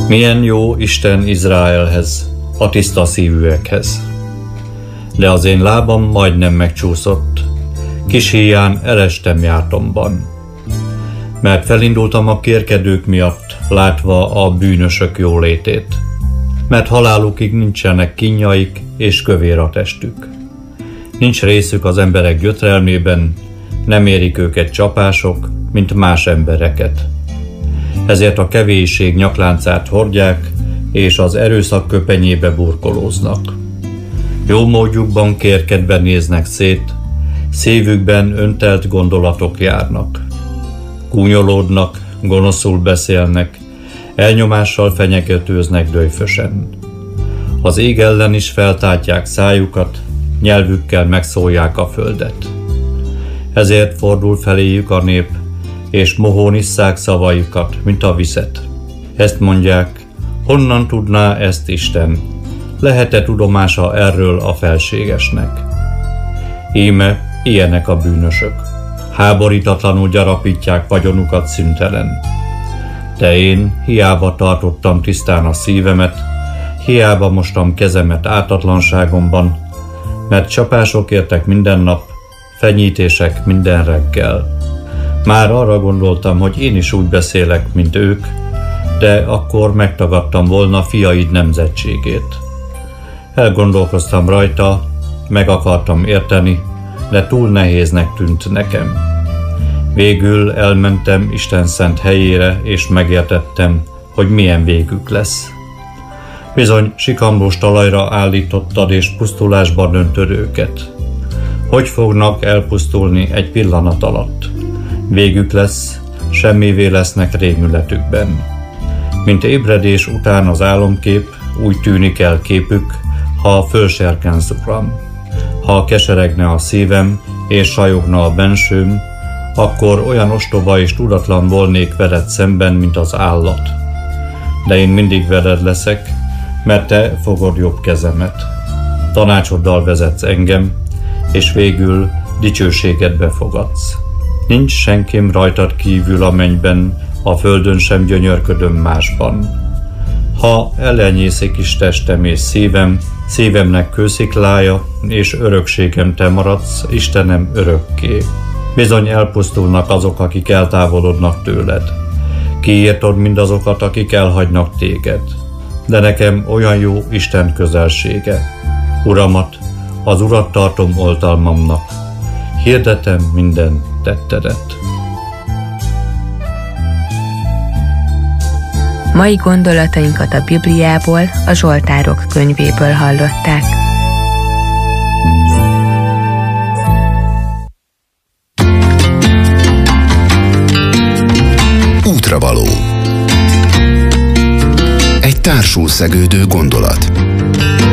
Milyen jó Isten Izraelhez, a tiszta szívűekhez. De az én lábam majdnem megcsúszott, kis híján elestem jártomban. Mert felindultam a kérkedők miatt, látva a bűnösök jólétét. Mert halálukig nincsenek kínjaik és kövér a testük. Nincs részük az emberek gyötrelmében, nem érik őket csapások, mint más embereket. Ezért a kevésség nyakláncát hordják, és az erőszak köpenyébe burkolóznak. Jó módjukban kérkedve néznek szét, szívükben öntelt gondolatok járnak. Gúnyolódnak, gonoszul beszélnek, elnyomással fenyegetőznek döjfösen. Az ég ellen is feltátják szájukat, nyelvükkel megszólják a földet. Ezért fordul feléjük a nép, és mohón isszák szavaikat, mint a vizet. Ezt mondják, honnan tudná ezt Isten? Lehet-e tudomása erről a felségesnek? Íme, ilyenek a bűnösök. Háborítatlanul gyarapítják vagyonukat szüntelen. De én hiába tartottam tisztán a szívemet, hiába mostam kezemet ártatlanságomban, mert csapások értek minden nap, fenyítések minden reggel. Már arra gondoltam, hogy én is úgy beszélek, mint ők, de akkor megtagadtam volna fiaid nemzetségét. Elgondolkoztam rajta, meg akartam érteni, de túl nehéznek tűnt nekem. Végül elmentem Isten szent helyére, és megértettem, hogy milyen végük lesz. Bizony sikambos talajra állítottad, és pusztulásba döntöd őket. Hogy fognak elpusztulni egy pillanat alatt? Végük lesz, semmivé lesznek rémületükben. Mint ébredés után az álomkép, úgy tűnik el képük, ha fölserkensz, Uram. Ha keseregne a szívem, és sajogna a bensőm, akkor olyan ostoba és tudatlan volnék veled szemben, mint az állat. De én mindig veled leszek, mert te fogod jobb kezemet. Tanácsoddal vezetsz engem, és végül dicsőségedbe fogadsz. Nincs senkim rajtad kívül a mennyben, a földön sem gyönyörködöm másban. Ha elenyészik is testem és szívem, szívemnek kősziklája, és örökségem te maradsz, Istenem, örökké. Bizony elpusztulnak azok, akik eltávolodnak tőled. Kiírtod mindazokat, akik elhagynak téged. De nekem olyan jó Isten közelsége. Uramat, az Urat tartom oltalmamnak. Hirdetem minden tettedet. Mai gondolatainkat a Bibliából, a Zsoltárok könyvéből hallották. Útravaló. Egy társul szegődő gondolat.